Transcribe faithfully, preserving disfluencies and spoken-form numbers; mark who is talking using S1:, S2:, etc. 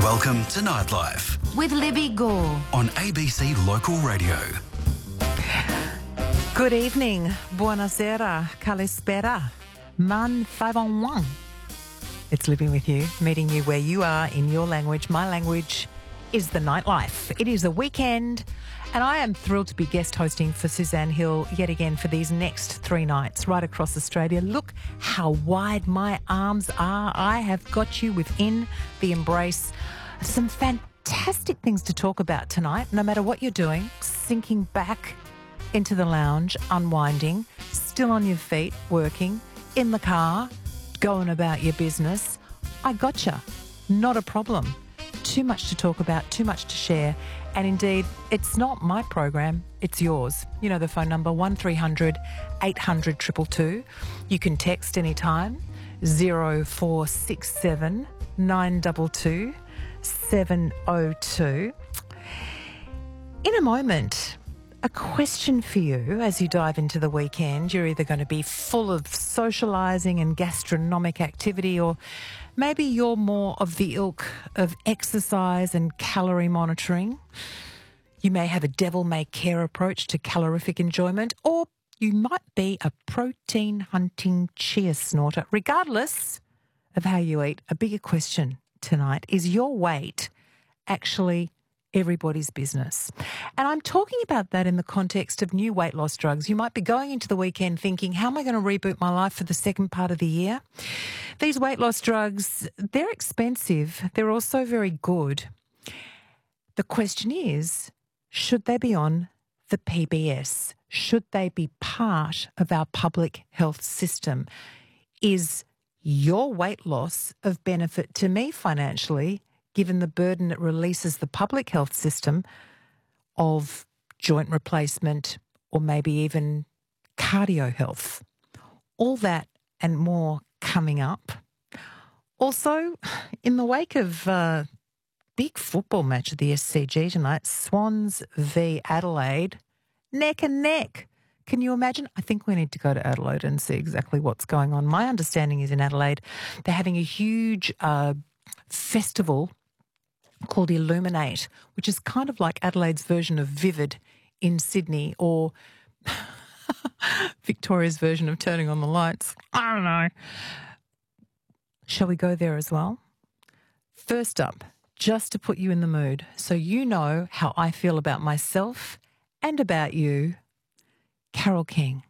S1: Welcome to Nightlife
S2: with Libby Gore
S1: on A B C Local Radio.
S3: Good evening, buonasera, kalispera, man five on one. It's Libby with you, meeting you where you are in your language. My language is the nightlife. It is a weekend, and I am thrilled to be guest hosting for Suzanne Hill yet again for these next three nights right across Australia. Look how wide my arms are. I have got you within the embrace. Some fantastic things to talk about tonight, no matter what you're doing, sinking back into the lounge, unwinding, still on your feet, working, in the car, going about your business. I gotcha. Not a problem. Too much to talk about, too much to share. And indeed, it's not my program, it's yours. You know the phone number, one three hundred eight hundred two two two. You can text anytime, zero four six seven nine two two seven zero two. In a moment, a question for you as you dive into the weekend. You're either going to be full of socialising and gastronomic activity, or maybe you're more of the ilk of exercise and calorie monitoring. You may have a devil-may-care approach to calorific enjoyment, or you might be a protein-hunting cheer snorter. Regardless of how you eat, a bigger question tonight is your weight actually everybody's business? And I'm talking about that in the context of new weight loss drugs. You might be going into the weekend thinking, how am I going to reboot my life for the second part of the year? These weight loss drugs, they're expensive. They're also very good. The question is, should they be on the P B S? Should they be part of our public health system? Is your weight loss of benefit to me financially, given the burden it releases the public health system of joint replacement or maybe even cardio health? All that and more coming up. Also, in the wake of uh, big football match at the S C G tonight, Swans v Adelaide, neck and neck. Can you imagine? I think we need to go to Adelaide and see exactly what's going on. My understanding is in Adelaide, they're having a huge uh, festival called Illuminate, which is kind of like Adelaide's version of Vivid in Sydney, or Victoria's version of turning on the lights. I don't know. Shall we go there as well? First up, just to put you in the mood, so you know how I feel about myself and about you, Carole King.